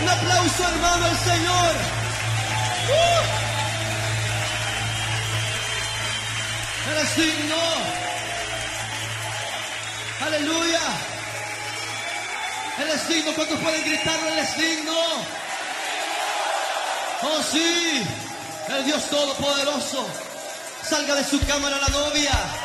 Un aplauso, hermano, al Señor. Él es digno. Aleluya. Él es digno. ¿Cuántos pueden gritarlo? Él es digno. Oh sí. El Dios Todopoderoso. Salga de su cámara la novia.